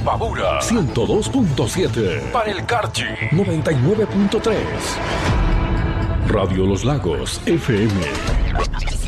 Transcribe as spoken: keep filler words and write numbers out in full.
Imbabura ciento dos punto siete. para el Carchi noventa y nueve punto tres. Radio Los Lagos F M.